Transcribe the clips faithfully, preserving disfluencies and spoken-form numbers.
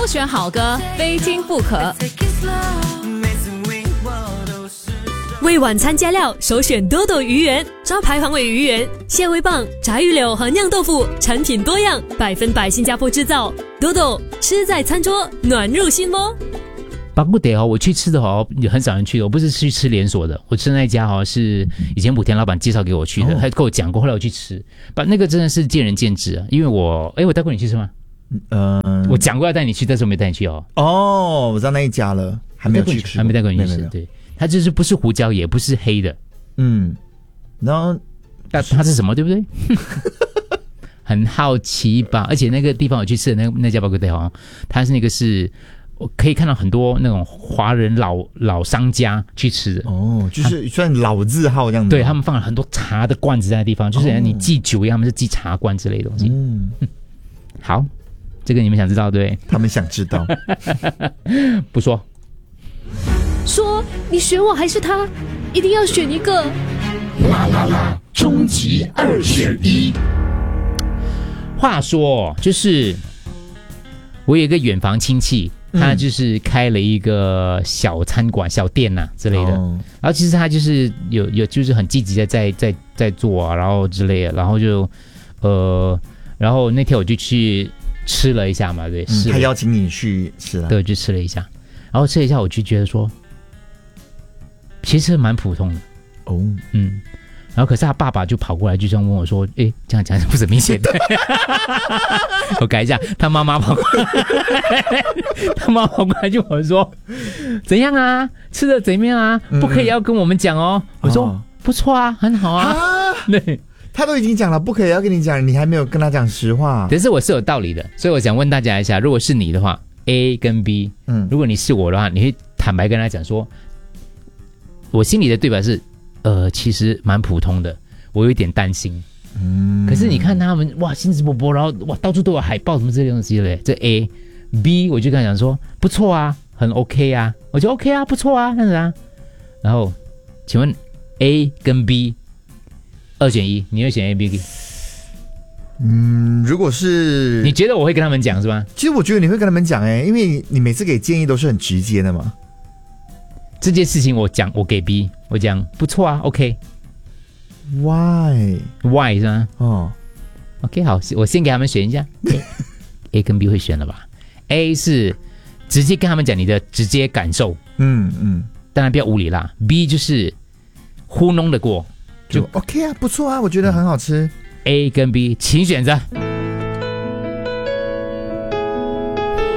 首选好歌，非听不可。 为晚餐加料，首选多多鱼圆，招牌黄尾鱼圆、蟹味棒、炸鱼柳和酿豆腐，产品多样，百分百新加坡制造。多多吃在餐桌，暖入心窝。 巴布得哦，我去吃的哦，很少人去的，我不是去吃连锁的，我吃的那一家哦是以前武田老板介绍给我去的，哦、他跟我讲过，后来我去吃，把那个真的是见仁见智啊，因为我哎，我带过你去吃吗？嗯、呃，我讲过要带你去，但是我没带你去哦。 哦，我知道那一家了，还没有去吃， 还没带过你去吃，对。它就是不是胡椒，也不是黑的， 嗯，然后但它是什么，对不对？很好奇吧？而且那个地方我去吃的那那家包哥店哦，它是那个是我可以看到很多那种华人老老商家去吃的哦，就是算老字号这样子。 对，他们放了很多茶的罐子在那地方，就是你寄酒一样，他们是寄茶罐之类的东西。嗯，好，这个你们想知道对不对？ 他们想知道， 不说。 说你选我还是他，一定要选一个。 啦啦啦，终极二选一。 话说，就是我有一个远房亲戚，他就是开了一个小餐馆、小店呐、啊、之类的。哦、然后其实他就是有有就是很积极的在在在做啊，然后之类的，然后就呃，然后那天我就去吃了一下嘛，对， 嗯、他邀请你去吃了， 对，就吃了一下，然后吃了一下，我就觉得说。其实蛮普通的哦， 嗯，然后可是他爸爸就跑过来，就这样问我说：“哎，这样讲不是明显的。”我改一下，他妈妈跑过来，他妈跑过来就我说：“怎样啊？吃的怎么样啊？不可以要跟我们讲哦。嗯”我说：“哦、不错啊，很好啊。啊”对， 他都已经讲了，不可以要跟你讲，你还没有跟他讲实话。 可是我是有道理的，所以我想问大家一下，如果是你的话 ，A 跟 B， 嗯，如果你是我的话，你会坦白跟他讲说。我心里的对白是，呃，其实蛮普通的，我有一点担心。嗯，可是你看他们，哇，兴致勃勃，然后哇，到处都有海报什么这些东西嘞。这 A，B， 我就跟他讲说，不错啊，很 OK 啊，我就 OK 啊，不错啊，这样子啊。然后，请问 A 跟 B 二选一，你会选 A、B？ 嗯，如果是你觉得我会跟他们讲是吧？ 其实我觉得你会跟他们讲哎、欸，因为你每次给建议都是很直接的嘛。 这件事情我讲，我给 B， 我讲不错啊 ，OK。Why？Why Why 是吗？ 哦 ，OK， 好，我先给他们选一下 A, ，A 跟 B 会选了吧 ？A 是直接跟他们讲你的直接感受， 嗯嗯， 当然不要无理啦。B 就是糊弄的过， 就 OK 啊，不错啊，我觉得很好吃。 A 跟 B， 请选择。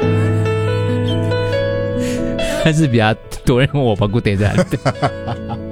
还是比较多人问我包括点在